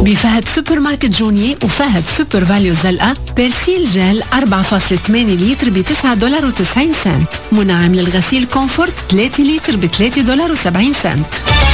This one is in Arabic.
بفهد سوبر ماركت جوني وفهد سوبر فاليو زلقة. بيرسيل جيل 4.8 لتر $9.90. منعم للغسيل كومفورت 3 لتر $3.70.